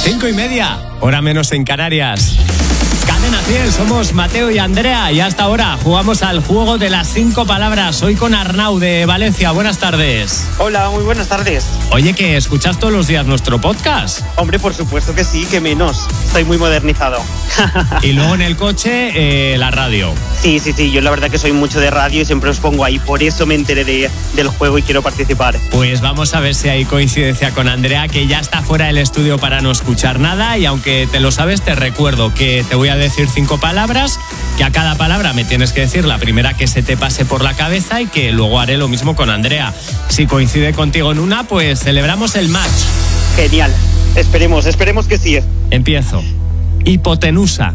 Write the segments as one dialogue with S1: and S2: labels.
S1: 5:30, hora menos en Canarias. Cadena 100, somos Mateo y Andrea y hasta ahora jugamos al juego de las 5 palabras. Hoy con Arnau de Valencia. Buenas tardes.
S2: Hola, muy buenas tardes.
S1: Oye, ¿que escuchas todos los días nuestro podcast?
S2: Hombre, por supuesto que sí, que menos. Estoy muy modernizado.
S1: Y luego en el coche, la radio.
S2: Sí, yo la verdad que soy mucho de radio y siempre os pongo ahí. Por eso me enteré del juego y quiero participar.
S1: Pues vamos a ver si hay coincidencia con Andrea, que ya está fuera del estudio para no escuchar nada. Y aunque te lo sabes, te recuerdo que te voy a decir 5 palabras, que a cada palabra me tienes que decir la primera que se te pase por la cabeza y que luego haré lo mismo con Andrea. Si coincide contigo en una, pues celebramos el match.
S2: Genial. Esperemos que sí.
S1: Empiezo. Hipotenusa.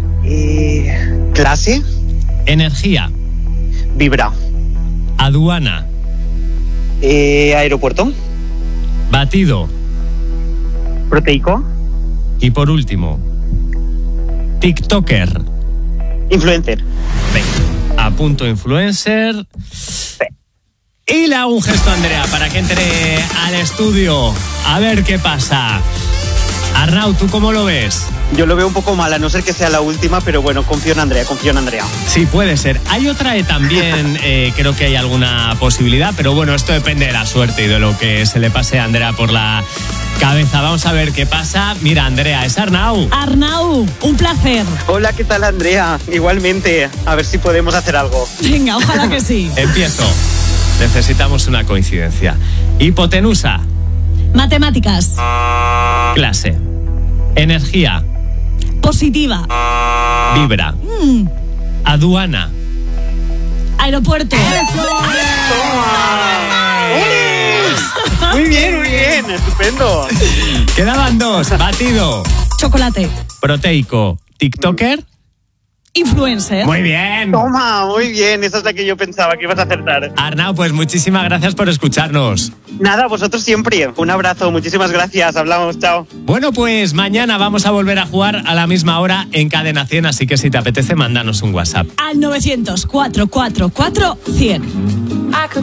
S2: Clase.
S1: Energía.
S2: Vibra.
S1: Aduana.
S2: Aeropuerto.
S1: Batido.
S2: Proteico.
S1: Y por último, TikToker.
S2: Influencer.
S1: Venga, apunto influencer. Y le hago un gesto a Andrea para que entre al estudio. A ver qué pasa. Arnau, ¿tú cómo lo ves?
S2: Yo lo veo un poco mal, a no ser que sea la última, pero bueno, confío en Andrea.
S1: Sí, puede ser. Hay otra también, creo que hay alguna posibilidad, pero bueno, esto depende de la suerte y de lo que se le pase a Andrea por la cabeza. Vamos a ver qué pasa. Mira, Andrea, es Arnau.
S3: Arnau, un placer.
S2: Hola, ¿qué tal, Andrea? Igualmente, a ver si podemos hacer algo.
S3: Venga, ojalá que sí.
S1: Empiezo. Necesitamos una coincidencia. Hipotenusa.
S3: Matemáticas.
S1: Clase. Energía.
S3: Positiva.
S1: Vibra. Aduana.
S3: Aeropuerto.
S2: Muy bien, estupendo.
S1: Quedaban 2. Batido.
S3: Chocolate.
S1: Proteico. TikToker.
S3: Influencer.
S1: Muy bien.
S2: Toma, muy bien, esa es la que yo pensaba que ibas a acertar.
S1: Arnau, pues muchísimas gracias por escucharnos.
S2: Nada, vosotros siempre. Un abrazo, muchísimas gracias, hablamos, chao.
S1: Bueno, pues mañana vamos a volver a jugar a la misma hora en Cadena 100, así que si te apetece, mándanos un WhatsApp.
S3: Al 900 444 100.